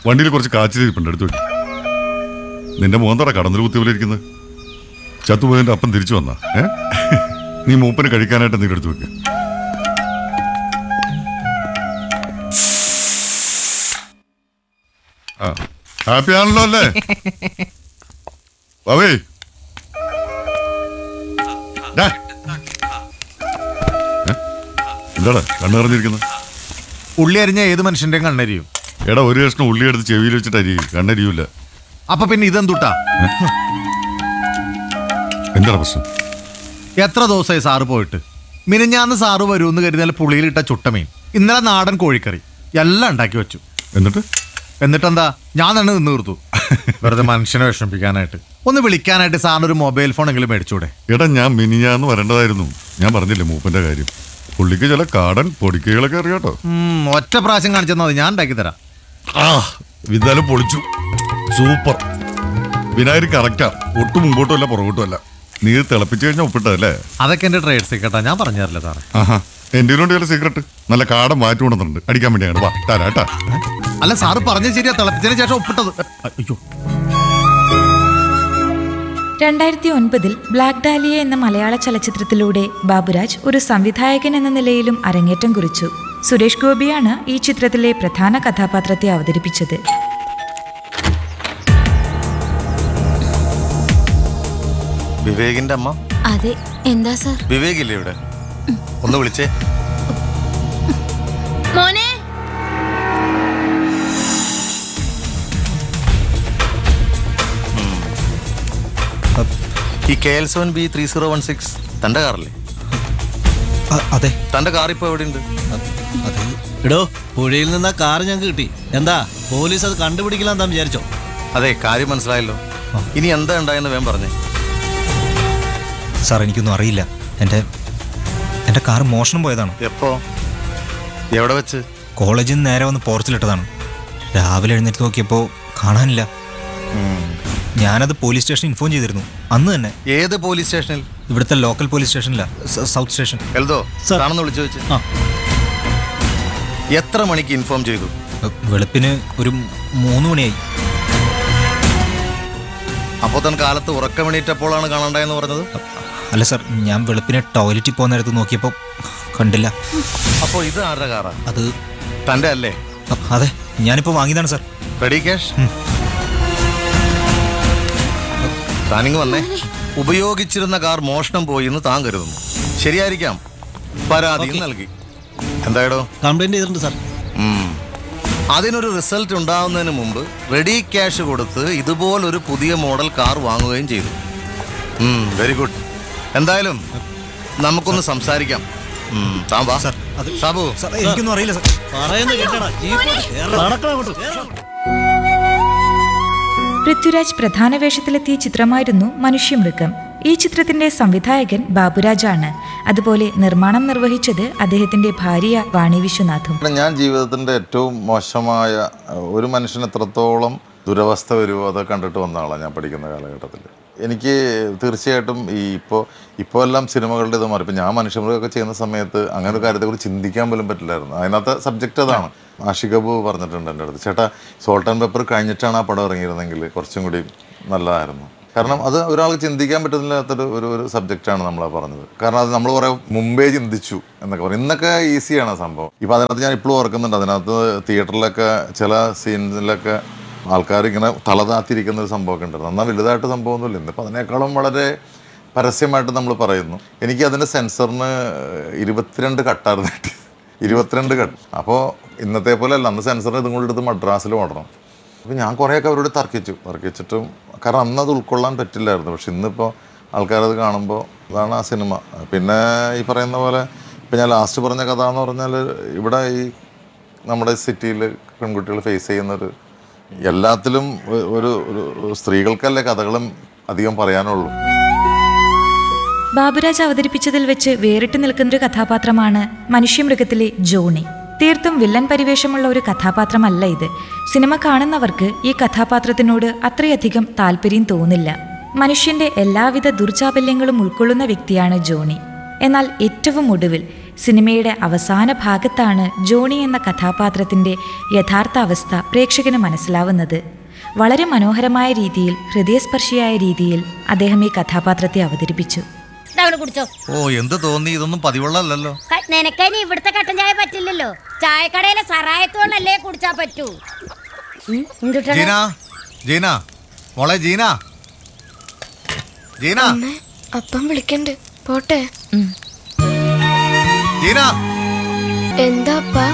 വണ്ടിയിൽ കുറച്ച് കാച്ചിരിപ്പുണ്ട്, എടുത്തു വെക്കും. നിന്റെ മോന്തറ കടന്നൊരു കുത്തിവിലിരിക്കുന്നത്. ചത്തുപോയതിന്റെ അപ്പം തിരിച്ചു വന്നാ നീ മൂപ്പന് കഴിക്കാനായിട്ട് എന്തെങ്കിലും എടുത്തു വെക്ക്. ഹാപ്പി ആണല്ലോ അല്ലേ ബാബേ? എന്താടാ കണ്ണു നിറഞ്ഞിരിക്കുന്നത്? ഉള്ളി അരിഞ്ഞ ഏത് മനുഷ്യന്റെയും കണ്ണരിയും. എടാ, ഒരു കഷ്ണം ഉള്ളി എടുത്ത് ചെവിയിൽ വെച്ചിട്ട് അരിയും, കണ്ണരിയൂല. അപ്പൊ പിന്നെ ഇതെന്തുട്ടാ? എന്താണ് പ്രശ്നം? എത്ര ദിവസമായി സാറ് പോയിട്ട്? മിനിഞ്ഞാന്ന് സാറ് വരുമെന്ന് കരുതിയാൽ പുളിയിലിട്ട ചുട്ടമീൻ, ഇന്നലെ നാടൻ കോഴിക്കറി എല്ലാം ഉണ്ടാക്കി വെച്ചു. എന്നിട്ടെന്താ, ഞാൻ തന്നെ നിന്ന് തീർത്തു. വെറുതെ മനുഷ്യനെ വിഷമിപ്പിക്കാനായിട്ട്. ഒന്ന് വിളിക്കാനായിട്ട് സാറിനൊരു മൊബൈൽ ഫോൺ എങ്കിലും മേടിച്ചൂടെ? എടാ, ഞാൻ മിനിഞ്ഞാന്ന് വരേണ്ടതായിരുന്നു. ഞാൻ പറഞ്ഞില്ലേ മൂപ്പന്റെ കാര്യം. പുള്ളിക്ക് ചില കാടൻ പൊടിക്കൈകളൊക്കെ അറിയാട്ടോ. ഒറ്റ പ്രാവശ്യം കാണിച്ചെന്നാൽ മതി, ഞാൻ ഉണ്ടാക്കി തരാം. വിദ്യാലയം പൊളിച്ചു, സൂപ്പർ. വിനായകർ കറക്റ്റാ, ഒട്ടും മുമ്പോട്ടും അല്ല പുറകോട്ടും അല്ല. നീ തിളപ്പിച്ചു കഴിഞ്ഞാൽ ഒപ്പിട്ടല്ലേ? അതൊക്കെ എന്റെ ട്രേഡ് സീക്രട്ടാ, ഞാൻ പറഞ്ഞു തരില്ല സാറേ. എന്റെ ചില സീക്രട്ട് നല്ല കാടൻ മാറ്റി കൊണ്ടുവന്നിട്ടുണ്ട്, അടിക്കാൻ വേണ്ടിയാണ്. വാ തരാട്ടാ. അല്ല സാറ് പറഞ്ഞ ശരിയാ, തിളപ്പിച്ചതിന് ശേഷം ഒപ്പിട്ടത്. അയ്യോ. 2009 ബ്ലാക്ക് ഡാലിയ എന്ന മലയാള ചലച്ചിത്രത്തിലൂടെ ബാബുരാജ് ഒരു സംവിധായകൻ എന്ന നിലയിലും അരങ്ങേറ്റം കുറിച്ചു. സുരേഷ് ഗോപിയാണ് ഈ ചിത്രത്തിലെ പ്രധാന കഥാപാത്രത്തെ അവതരിപ്പിച്ചത്. വിവേകിന്റെ അമ്മ? അതെ. എന്താ സാർ? വിവേകില്ലേ ഇവിടെ? ഒന്ന് വിളിച്ചേ. മോനെ. ഈ KL7B3016 തന്റെ കാറല്ലേ? അതെ. തന്റെ കാർ ഇപ്പൊ എവിടെയുണ്ട്? എടോ, പുഴയിൽ നിന്ന് ആ കാർ ഞങ്ങൾക്ക് കിട്ടി. എന്താ പോലീസ് അത് കണ്ടുപിടിക്കില്ലാന്ന് വിചാരിച്ചോ? അതെ, കാര്യം മനസ്സിലായല്ലോ. ഇനി എന്താ ഉണ്ടായെന്ന് വേഗം പറഞ്ഞേ. സാർ, എനിക്കൊന്നും അറിയില്ല. എൻ്റെ കാർ മോഷണം പോയതാണ്. എപ്പോ? എവിടെ വെച്ച്? കോളേജിൽ നിന്ന് നേരെ വന്ന് പോർച്ചിലിട്ടതാണ്. രാവിലെ എഴുന്നേറ്റ് നോക്കിയപ്പോൾ കാണാനില്ല. ഞാനത് പോലീസ് സ്റ്റേഷനിൽ ഇൻഫോം ചെയ്തിരുന്നു അന്ന് തന്നെ. ഏത് പോലീസ് സ്റ്റേഷനിൽ? ഇവിടുത്തെ local police സ്റ്റേഷനില്ല, south station. Eldho ആണെന്ന് വിളിച്ചു വെച്ച്. എത്ര മണിക്ക് ഇൻഫോം ചെയ്തു? വെളുപ്പിന് ഒരു 3 മണിയായി. അപ്പോൾ താൻ കാലത്ത് ഉറക്കമെണീറ്റപ്പോഴാണ് കാണണ്ടായെന്ന് പറഞ്ഞത്? അല്ല സാർ, ഞാൻ വെളുപ്പിന് ടോയ്ലറ്റിൽ പോകുന്ന നേരത്ത് നോക്കിയപ്പോൾ കണ്ടില്ല. അപ്പോൾ ഇത് ആരുടെ കാറാ? അത് തൻ്റെ അല്ലേ? അതെ, ഞാനിപ്പോൾ വാങ്ങിയതാണ് സാർ. Ready cash? താനിങ് വന്നേ. ഉപയോഗിച്ചിരുന്ന കാർ മോഷണം പോയി എന്ന് താൻ കരുതുന്നു. ശരിയായിരിക്കാം, പരാതിയും നൽകി. എന്തായാലോ? കംപ്ലൈന്റ് ചെയ്തിട്ടുണ്ട് സാർ. അതിനൊരു റിസൾട്ട് ഉണ്ടാവുന്നതിന് മുമ്പ് റെഡി ക്യാഷ് കൊടുത്ത് ഇതുപോലൊരു പുതിയ മോഡൽ കാർ വാങ്ങുകയും ചെയ്തു. Very good. എന്തായാലും നമുക്കൊന്ന് സംസാരിക്കാം. സാബു, എനിക്കൊന്നും അറിയില്ല സാർ. പൃഥ്വിരാജ് പ്രധാന വേഷത്തിലെത്തിയ ചിത്രമായിരുന്നു മനുഷ്യമൃഗം. ഈ ചിത്രത്തിന്റെ സംവിധായകൻ ബാബുരാജാണ്. അതുപോലെ നിർമ്മാണം നിർവഹിച്ചത് അദ്ദേഹത്തിന്റെ ഭാര്യ വാണി വിശ്വനാഥും. ഞാൻ ജീവിതത്തിന്റെ ഏറ്റവും മോശമായ ഒരു മനുഷ്യന് എത്രത്തോളം ദുരവസ്ഥ വരുമോ അതൊക്കെ കണ്ടിട്ട് വന്ന ആളാണ് ഞാൻ പഠിക്കുന്ന കാലഘട്ടത്തിൽ. എനിക്ക് തീർച്ചയായിട്ടും ഇപ്പോൾ എല്ലാം സിനിമകളുടെ ഇത് മാറി. ഇപ്പം ഞാൻ മനുഷ്യമൃഗമൊക്കെ ചെയ്യുന്ന സമയത്ത് അങ്ങനെ ഒരു കാര്യത്തെക്കുറിച്ച് ചിന്തിക്കാൻ പോലും പറ്റില്ലായിരുന്നു. അതിനകത്ത് സബ്ജക്റ്റ് അതാണ്. ആഷിഖ് അബു പറഞ്ഞിട്ടുണ്ട് എൻ്റെ അടുത്ത്, ചേട്ടാ സോൾട്ട് ആൻഡ് പെപ്പർ കഴിഞ്ഞിട്ടാണ് ആ പടം ഇറങ്ങിയിരുന്നെങ്കിൽ കുറച്ചും കൂടി നല്ലതായിരുന്നു. കാരണം അത് ഒരാൾക്ക് ചിന്തിക്കാൻ പറ്റുന്നില്ലാത്തൊരു ഒരു സബ്ജക്റ്റാണ് നമ്മളാ പറഞ്ഞത്. കാരണം അത് നമ്മൾ കുറേ മുമ്പേ ചിന്തിച്ചു എന്നൊക്കെ പറയും. ഇന്നൊക്കെ ഈസിയാണ് സംഭവം. ഇപ്പം അതിനകത്ത് ഞാൻ ഇപ്പോഴും ഓർക്കുന്നുണ്ട്, അതിനകത്ത് തിയേറ്ററിലൊക്കെ ചില സീൻസിലൊക്കെ ആൾക്കാർ ഇങ്ങനെ തലതാത്തിരിക്കുന്ന ഒരു സംഭവമൊക്കെ ഉണ്ടായിരുന്നു. എന്നാൽ വലുതായിട്ട് സംഭവമൊന്നുമില്ല. ഇന്നിപ്പോൾ അതിനേക്കാളും വളരെ പരസ്യമായിട്ട് നമ്മൾ പറയുന്നു. എനിക്ക് അതിൻ്റെ സെൻസറിന് 22 കട്ടായിരുന്നു കിട്ടിയത്. 22 കട്ട്. അപ്പോൾ ഇന്നത്തെ പോലെ അല്ല, അന്ന് സെൻസറിന് ഇതും കൂടി എടുത്ത് മദ്രാസിൽ ഓടണം. അപ്പോൾ ഞാൻ കുറേയൊക്കെ അവരോട് തർക്കിച്ചിട്ടും കാരണം അന്ന് അത് ഉൾക്കൊള്ളാൻ പറ്റില്ലായിരുന്നു. പക്ഷെ ഇന്നിപ്പോൾ ആൾക്കാരത് കാണുമ്പോൾ അതാണ് ആ സിനിമ. പിന്നെ ഈ പറയുന്ന പോലെ ഇപ്പം ഞാൻ ലാസ്റ്റ് പറഞ്ഞ കഥ എന്ന് പറഞ്ഞാൽ, ഇവിടെ ഈ നമ്മുടെ സിറ്റിയിൽ പെൺകുട്ടികൾ ഫേസ് ചെയ്യുന്നൊരു എല്ലാത്തിലും ഒരു സ്ത്രീകൾക്കല്ലേ കഥകളും അധികം പറയാനുള്ളൂ. ബാബുരാജ് അവതരിപ്പിച്ചതിൽ വെച്ച് വേറിട്ട് നിൽക്കുന്നൊരു കഥാപാത്രമാണ് മനുഷ്യമൃഗത്തിലെ ജോണി. തീർത്തും വില്ലൻ പരിവേഷമുള്ള ഒരു കഥാപാത്രമല്ല ഇത്. സിനിമ കാണുന്നവർക്ക് ഈ കഥാപാത്രത്തിനോട് അത്രയധികം താല്പര്യം തോന്നില്ല. മനുഷ്യന്റെ എല്ലാവിധ ദുർചാബല്യങ്ങളും ഉൾക്കൊള്ളുന്ന വ്യക്തിയാണ് ജോണി. എന്നാൽ ഏറ്റവും ഒടുവിൽ സിനിമയുടെ അവസാന ഭാഗത്താണ് ജോണി എന്ന കഥാപാത്രത്തിൻ്റെ യഥാർത്ഥ അവസ്ഥ പ്രേക്ഷകന് മനസ്സിലാവുന്നത്. വളരെ മനോഹരമായ രീതിയിൽ, ഹൃദയസ്പർശിയായ രീതിയിൽ അദ്ദേഹം ഈ കഥാപാത്രത്തെ അവതരിപ്പിച്ചു. കുടിച്ചോ. ഓ, എന്ത് തോന്നി? ഇതൊന്നും പതിവുള്ളല്ലോ. നിനക്കനി ഇവിടുത്തെ കട്ടൻ ചായ പറ്റില്ലല്ലോ. ചായക്കടയിലെ സറായത്തോളല്ലേ കുടിച്ചാ പറ്റൂ. ജീന, ജീന, മോളെ ജീന, ജീന. അപ്പം വിളിക്കണ്ട്, പോട്ടെ. ജീന. എന്താ അപ്പാ?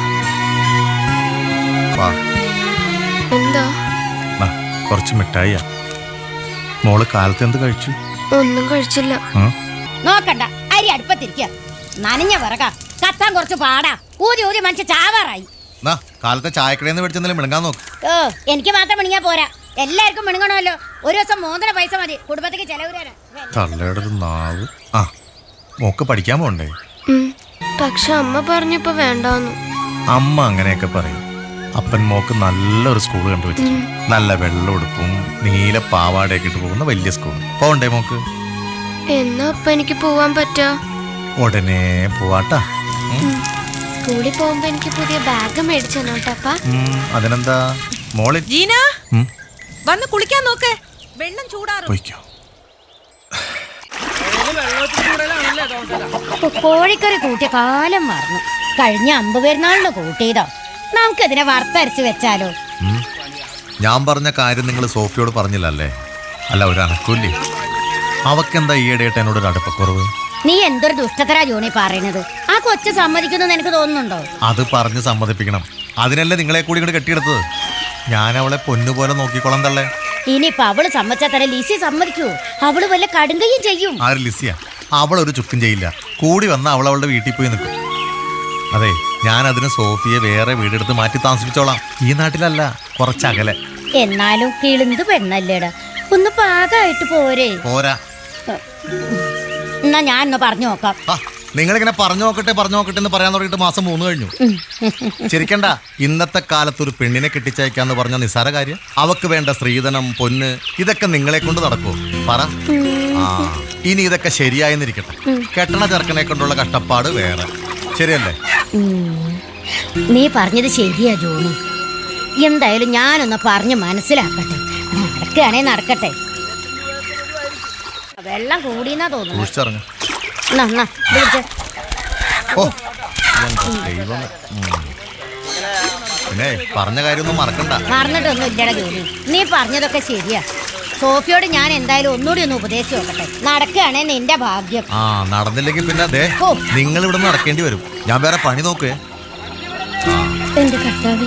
എന്താ? കുറച്ച് മിഠായിയാ. മോള് കാലത്ത് എന്ത് കഴിച്ചു? ഒന്നും കഴിച്ചില്ല. നോക്കണ്ട, അരി അടുപ്പത്തിരിക്ക. നനഞ്ഞ വിറക കത്താൻ കുറച്ച് പാടാ. ഊതി ഊതി മനുഷ്യ ചാവാറായി. കാലത്തെ ചായക്കടയിൽ വിളിച്ചെന്നാലും മിണങ്ങാൻ നോക്ക്. എനിക്ക് മാത്രം മിണുങ്ങാ പോരാ, എല്ലാവർക്കും മിണുങ്ങണമല്ലോ. ഒരു ദിവസം 3.5 പൈസ മതി കുടുംബത്തേക്ക് ചെലവ് തരാൻ. തള്ളയുടെ ഒരു നാവ്. ആ, മോക്ക് പഠിക്കാൻ പോണ്ടേ? പക്ഷെ അമ്മ പറഞ്ഞപ്പോ വേണ്ടാന്ന്. അമ്മ അങ്ങനെയൊക്കെ പറയും. അപ്പൻ മോക്ക് നല്ലൊരു സ്കൂൾ കണ്ടുവച്ചു. നല്ല വെള്ളമെടുപ്പും നീല പാവാടയൊക്കെ ഇട്ട് പോകുന്ന വലിയ സ്കൂൾ. പോണ്ടേ മോക്ക്? എന്നാ അപ്പ എനിക്ക് പോവാൻ പറ്റാ? ഉടനെ പോവാട്ടാ. സ്കൂളിൽ പോകുമ്പോ എനിക്ക് പുതിയ ബാഗ് മേടിച്ചോട്ടാ. അതിനെന്താ മോളി? ജീന, വന്ന് കുളിക്കാൻ നോക്ക്, വെള്ളം ചൂടാറും. കോഴിക്കറി കൂട്ടിയ കാലം മറന്നു. കഴിഞ്ഞ 50 പെരുന്നാളിന് കൂട്ടിയതോ. നമുക്കതിനെ വറുത്തരച്ച് വെച്ചാലോ? ഞാൻ പറഞ്ഞ കാര്യം നിങ്ങൾ സോഫിയോട് പറഞ്ഞില്ലല്ലേ? അല്ല, ഒരു അനക്കൂല്ലേ? അവക്കെന്താ ഈയിടെയായിട്ട് എന്നോടൊരു അടുപ്പക്കുറവ്? നീ എന്തൊരു ദുഷ്ടത്തരാ ജോണി പറയണത്. ആ കൊച്ചു സമ്മതിക്കുന്നു എനിക്ക് തോന്നുന്നുണ്ടോ? അത് പറഞ്ഞ് സമ്മതിപ്പിക്കണം. അതിനല്ലേ നിങ്ങളെ കൂടി ഇങ്ങോട്ട് കെട്ടിയെടുത്തത്. ഞാൻ അവളെ പൊന്നുപോലെ നോക്കിക്കോളാം തള്ളേ. ഇനിയിപ്പൊ അവള് സമ്മതിച്ചാൽ തന്നെ ലിസി സമ്മതിക്കൂ? അവള് വല്ല കടുങ്കയും ചെയ്യും. ആര് ലിസിയ? അവളൊരു ചുക്കും ചെയ്യില്ല. കൂടി വന്ന അവൾ അവളുടെ വീട്ടിൽ പോയി നിൽക്കും. അതെ, ഞാൻ അതിന് സോഫിയെ വേറെ വീടെടുത്ത് മാറ്റി താമസിപ്പിച്ചോളാം. ഈ നാട്ടിലല്ല, കുറച്ചകലെ. എന്നാലും കിളിന്ത് പെണ്ണല്ലേടാ, ഒന്ന് പാകമായിട്ട് പോരെ? പോരാ. എന്നാ ഞാൻ ഒന്ന് പറഞ്ഞു നോക്കാം. നിങ്ങളിങ്ങനെ പറഞ്ഞു നോക്കട്ടെ എന്ന് പറയാൻ തുടങ്ങിയിട്ട് മാസം 3 കഴിഞ്ഞു. ശരിക്കണ്ട, ഇന്നത്തെ കാലത്ത് ഒരു പെണ്ണിനെ കെട്ടിച്ചയക്കാന്ന് പറഞ്ഞ നിസ്സാര കാര്യം. അവക്ക് വേണ്ട സ്ത്രീധനം, പൊന്ന്, ഇതൊക്കെ നിങ്ങളെ കൊണ്ട് നടക്കുമോ? പറ. ഇനി ഇതൊക്കെ ശരിയായെന്നിരിക്കട്ടെ. കെട്ടണ ചെറുക്കനെ കൊണ്ടുള്ള കഷ്ടപ്പാട് വേറെ. ശരിയല്ലേ? നീ പറഞ്ഞത് ശരിയാ ജോണി. എന്തായാലും ഞാനൊന്ന് പറഞ്ഞ് മനസ്സിലാക്കട്ടെ. നടക്കുകയാണെ നടക്കട്ടെ. വെള്ളം കൂടിയെന്നാ തോന്നുന്നു. പിന്നെ പറഞ്ഞ കാര്യമൊന്നും മറക്കണ്ട. മറന്നിട്ടൊന്നും ഇല്ലടാ ജോലി, നീ പറഞ്ഞതൊക്കെ ശരിയാ. സോഫിയോട് ഞാൻ എന്തായാലും ഒന്നുകൂടി ഒന്ന് ഉപദേശിച്ച് നോക്കട്ടെ. നടക്കുകയാണെ നിന്റെ ഭാഗ്യം. നടന്നില്ലെങ്കിൽ പിന്നെ അതെ, നിങ്ങൾ ഇവിടെ നടക്കേണ്ടി വരും. ഞാൻ വേറെ പണി നോക്കേ. എന്റെ കർത്താവേ,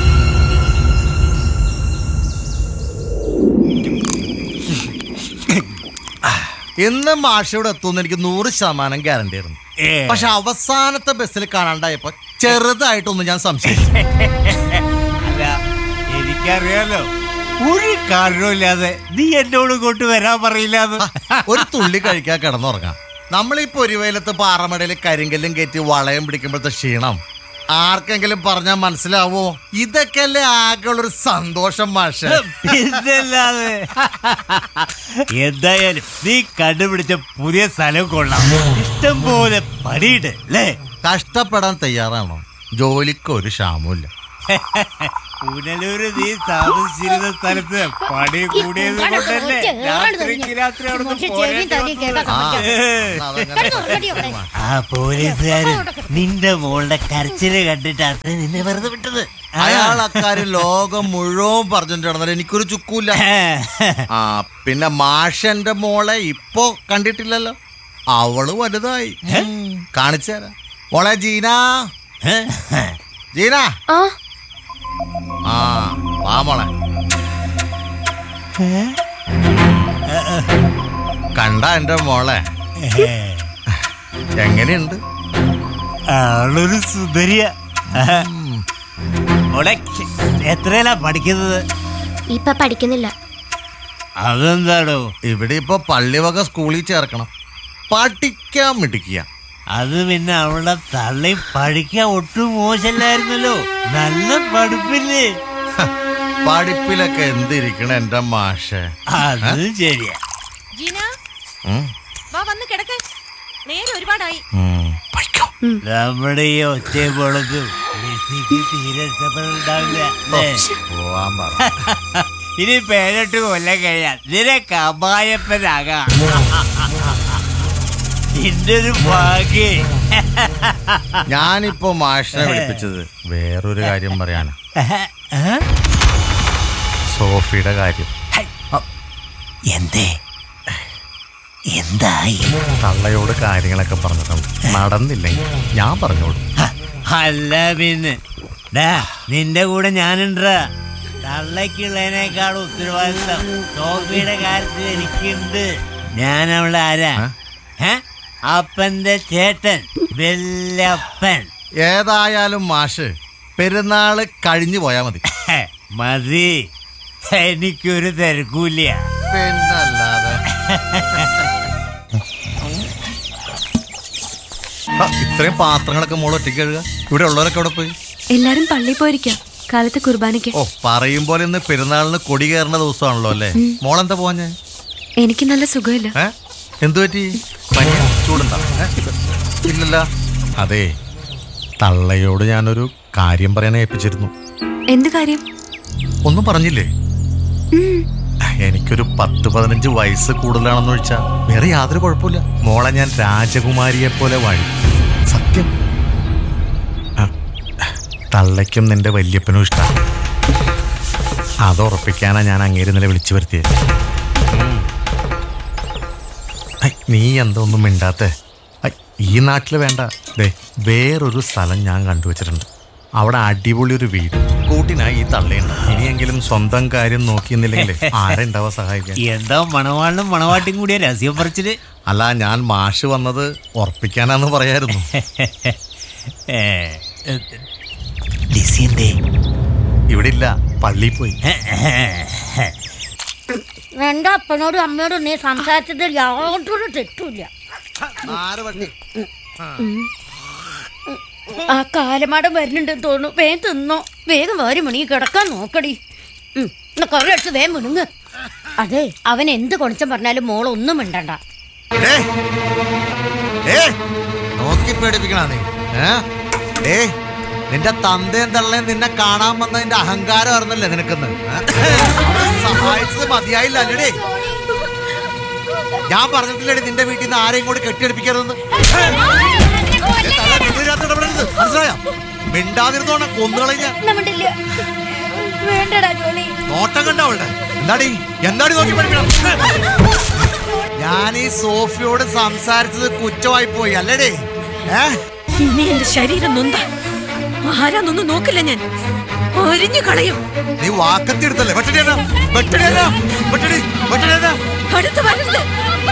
എന്ന് മാഷയോട് എത്തുമെന്ന് എനിക്ക് 100% ഗ്യാരണ്ടി ആയിരുന്നു. പക്ഷെ അവസാനത്തെ ബസ്സിൽ കാണാണ്ടായപ്പോ ചെറുതായിട്ടൊന്നും ഞാൻ സംശയിച്ചു. അല്ല, എനിക്കറിയാലോ, ഒരു കാരണമില്ലാതെ നീ എന്നോട് കൊണ്ട് വരാൻ പറയില്ലാന്ന്. ഒരു തുള്ളി കഴിക്കാൻ കിടന്നുറങ്ങാം. നമ്മളീ പൊരിവയിലത്ത് പാറമടയിൽ കരിങ്കല്ലും കയറ്റി വളയം പിടിക്കുമ്പോഴത്തെ ക്ഷീണം ആർക്കെങ്കിലും പറഞ്ഞാൽ മനസ്സിലാവോ? ഇതൊക്കെയല്ലേ ആകെയുള്ളൊരു സന്തോഷം മാഷ. പിന്നല്ലാതെ. എന്തായാലും നീ കണ്ടുപിടിച്ച പുതിയ സ്ഥലം കൊള്ളാം. ഇഷ്ടം പോലെ പണിയുണ്ട് അല്ലേ? കഷ്ടപ്പെടാൻ തയ്യാറാണോ? ജോലിക്ക് ഒരു ക്ഷാമമില്ല. പുനലൂര് നീ താമസിച്ചിരുന്ന സ്ഥലത്ത് പണി കൂടിയത് കൊണ്ടല്ലേ രാത്രി ആ പോലീസുകാരൻ നിന്റെ മോളുടെ കരച്ചില് കണ്ടിട്ടാണ് നിന്നെ വെറുതെ വിട്ടത്. അയാൾ അക്കാര്യം ലോകം മുഴുവൻ പറഞ്ഞിട്ട് നടന്നാൽ എനിക്കൊരു ചുക്കൂല്ല. പിന്നെ മാഷന്റെ മോളെ ഇപ്പൊ കണ്ടിട്ടില്ലല്ലോ. അവള് വലുതായി. കാണിച്ചു തരാം. മോളെ ജീന, ജീന. വാ മോളെ. കണ്ട എന്റെ മോളെ എങ്ങനെയുണ്ട്? ആളൊരു സുന്ദരിയ. മോളെ എത്രയല്ല പഠിക്കുന്നത്? ഇപ്പൊ പഠിക്കുന്നില്ല. അതെന്താണോ? ഇവിടെ ഇപ്പൊ പള്ളിവക സ്കൂളിൽ ചേർക്കണം. പഠിക്കാൻ മിടിക്കുക. അത് പിന്നെ അവളുടെ തള്ളി പഠിക്കാൻ ഒട്ടും മോശമല്ലായിരുന്നല്ലോ. നല്ല പഠിപ്പില്ലേ? പഠിപ്പിലൊക്കെ എന്തിരിക്കണ എന്റെ മാഷെ. അത് ശരിയാ. ജീന, വാ വന്ന് കിടക്ക്. നേരെ ഒരുപാടായി. നമ്മുടെ ഈ ഒച്ചയും പൊളക്കും ലിസിക്ക് തീരെ ഇഷ്ടപ്പെടുന്നുണ്ടാവില്ല അല്ലേ? പോവാൻ പറ. ഇനി 18 കൊല്ലം കഴിയാൻ നിനക്ക് അമ്മായപ്പനാകാം. നിന്റെ ഒരു ഭാഗ്യം. ഞാനിപ്പോ മാഷിനെ വിളിപ്പിച്ചത് വേറൊരു കാര്യം പറയാനാ. സോഫിയുടെ കാര്യം. എന്തേ? എന്തായി? തള്ളയോട് കാര്യങ്ങളൊക്കെ പറഞ്ഞിട്ടുണ്ട്. നടന്നില്ലെങ്കിൽ ഞാൻ പറഞ്ഞോളൂ. അല്ല പിന്നെ നിന്റെ കൂടെ ഞാനുണ്ടാ. തള്ളക്കുള്ളതിനേക്കാൾ ഉത്തരവാദിത്തം സോഫിയുടെ കാര്യത്തിൽ എനിക്കുണ്ട്. ഞാൻ അവളെ ആരാ? അപ്പന്റെ ചേട്ടൻ, വല്യപ്പൻ. ഏതായാലും മാഷ് പെരുന്നാള് കഴിഞ്ഞു പോയാ മതി. മതി, എനിക്കൊരു തിരക്കൂല്ല. പിന്നല്ലാതെ. ഇത്രയും പാത്രങ്ങളൊക്കെ മോൾ ഒറ്റയ്ക്ക് കഴുകുക. ഇവിടെ ഉള്ളവരൊക്കെ അവിടെ പോയി. എല്ലാരും പള്ളിയിൽ പോയിരിക്കാം കാലത്ത് കുർബാനയ്ക്ക്. ഓ, പറയും പോലെ ഇന്ന് പെരുന്നാളിന് കൊടി കയറുന്ന ദിവസമാണല്ലോ അല്ലേ? മോളെന്താ പോവാഞ്ഞേ? എനിക്ക് നല്ല സുഖമില്ല. എന്തു പറ്റി? ചൂടുണ്ടാ? ഇല്ലല്ല. അതെ, തള്ളയോട് ഞാനൊരു കാര്യം പറയാൻ ഏൽപ്പിച്ചിരുന്നു. എന്ത് കാര്യം? ഒന്നും പറഞ്ഞില്ലേ? എനിക്കൊരു 10-15 വയസ്സ് കൂടുതലാണെന്ന് വെച്ചാ വേറെ യാതൊരു കുഴപ്പമില്ല. മോളെ ഞാൻ രാജകുമാരിയെ പോലെ വാഴി. സത്യം. തള്ളയ്ക്കും നിന്റെ വല്യപ്പനും ഇഷ്ടമാണ്. അത് ഉറപ്പിക്കാനാ ഞാൻ അങ്ങേര് നില വിളിച്ചു വരുത്തിയത്. നീ എന്താ ഒന്നും മിണ്ടാത്തെ? ഈ നാട്ടിൽ വേണ്ട, വേറൊരു സ്ഥലം ഞാൻ കണ്ടുവച്ചിട്ടുണ്ട്. അവിടെ അടിപൊളി ഒരു വീട് കൂട്ടിനായി ഈ തള്ളയുണ്ട്. ഇനിയെങ്കിലും സ്വന്തം കാര്യം നോക്കിയെന്നില്ലെങ്കിൽ ആരെ ഉണ്ടാവാ സഹായിക്കാൻ? എന്താ മണവാളിനും മണവാട്ടിയും കൂടിയ രഹസ്യം പറിച്ചിട്ട്? അല്ല, ഞാൻ മാഷ് വന്നത് ഉറപ്പിക്കാനാന്ന് പറയായിരുന്നു. ഇവിടെ ഇല്ല, പള്ളിയിൽ പോയി. എന്റെ അപ്പനോടും അമ്മയോടും നീ സംസാരിച്ചതിൽ യാതൊരു തെറ്റുമില്ല. ആ കാലമാടം വരുന്നുണ്ടെന്ന് തോന്നുന്നു. വേഗം തിന്നോ. വേഗം 1 മണി കിടക്കാൻ നോക്കടി. കറി അടിച്ച് വേഗം മുണുങ്ങ്. അതെ, അവൻ എന്ത് കൊണിച്ചം പറഞ്ഞാലും മോളൊന്നും മിണ്ടണ്ട. നോക്കി പേടിപ്പിക്കണ നീ. നിന്റെ തന്തയും തള്ളയും നിന്നെ കാണാൻ വന്നതിന്റെ അഹങ്കാരം അറിഞ്ഞല്ലേ നിനക്കെന്ന്? സഹായിച്ചത് മതിയായില്ല അല്ലേ? ഞാൻ പറഞ്ഞിട്ടില്ലേ നിന്റെ വീട്ടിൽ നിന്ന് ആരെയും കൂടി കെട്ടിയെടുപ്പിക്കരുതെന്ന്? മനസ്സിലായോ? മിണ്ടാതിരുന്നോണ കൊന്നുകളഞ്ഞ നോട്ടം കണ്ട അവളുടെ. എന്താടി നോക്കി പഠിക്കണം? ഞാൻ ഈ സോഫിയോട് സംസാരിച്ചത് കുറ്റമായി പോയി അല്ലേടേ? ഇനി എന്റെ ശരീരം നൊന്താ ആരാന്നൊന്നും നോക്കില്ല, ഞാൻ ഒരിഞ്ഞു കളയും. നീ വാക്കത്തി എടുത്തല്ലേ? അടുത്ത് വരരുത്.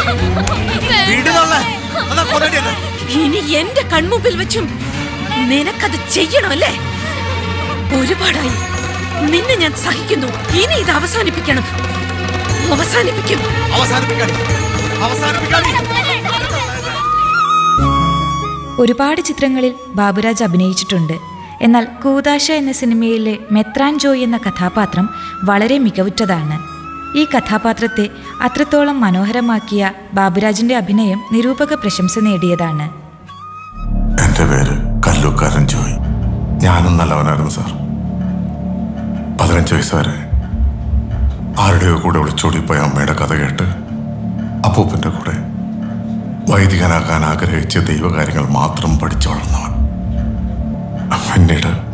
ഇനി എന്റെ കൺമുമ്പിൽ വെച്ചും നിനക്കത് ചെയ്യണമല്ലേ? ഒരുപാടായി. നിന്നെ ഞാൻ സഹിക്കുന്നു. ഇനി ഇത് അവസാനിപ്പിക്കണം. അവസാനിപ്പിക്കും. ഒരുപാട് ചിത്രങ്ങളിൽ ബാബുരാജ് അഭിനയിച്ചിട്ടുണ്ട്. എന്നാൽ കൂദാശ എന്ന സിനിമയിലെ മെത്രാൻ ജോയ് എന്ന കഥാപാത്രം വളരെ മികവുറ്റതാണ്. ഈ കഥാപാത്രത്തെ അത്രത്തോളം മനോഹരമാക്കിയ ബാബുരാജിന്റെ അഭിനയം നിരൂപക പ്രശംസ നേടിയതാണ്. എൻ്റെ പേര് കല്ലൂക്കാരൻ ജോയ്. ഞാനും നല്ലവനായിരുന്നു സാർ. 15 വയസ്സ് വരെ ആരുടെയോ കൂടെ ഒളിച്ചോടിപ്പോയ അമ്മയുടെ കഥ കേട്ട് അപ്പൂപ്പൻ്റെ കൂടെ വൈദികനാകാൻ ആഗ്രഹിച്ച് ദൈവകാര്യങ്ങൾ മാത്രം പഠിച്ചു വളർന്നവൻ. പിന്നീട്